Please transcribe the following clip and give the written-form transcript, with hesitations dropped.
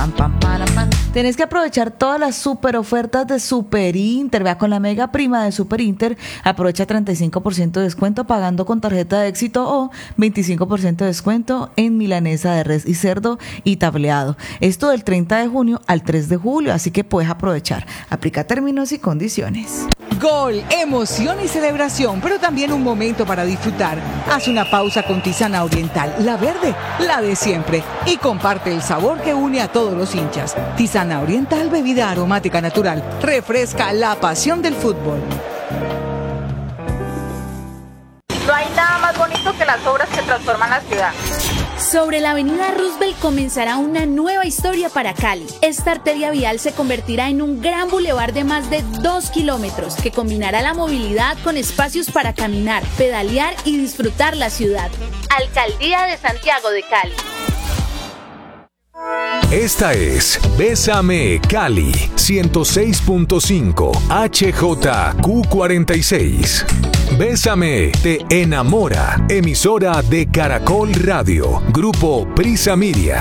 Pam, pam, pam, pam. Tenés que aprovechar todas las super ofertas de Super Inter. Vea, con la mega prima de Super Inter, aprovecha 35% de descuento pagando con tarjeta de éxito o 25% de descuento en milanesa de res y cerdo y tableado. Esto del 30 de junio al 3 de julio, así que puedes aprovechar. Aplica términos y condiciones. Gol, emoción y celebración, pero también un momento para disfrutar. Haz una pausa con Tisana Oriental, la verde, la de siempre, y comparte el sabor que une a todos los hinchas. Tisana Oriental, bebida aromática natural, refresca la pasión del fútbol. No hay nada más bonito que las obras que transforman la ciudad. Sobre la avenida Roosevelt comenzará una nueva historia para Cali. Esta arteria vial se convertirá en un gran bulevar de más de 2 kilómetros que combinará la movilidad con espacios para caminar, pedalear y disfrutar la ciudad. Alcaldía de Santiago de Cali. Esta es Bésame Cali 106.5 HJQ46. Bésame te enamora. Emisora de Caracol Radio. Grupo Prisa Media.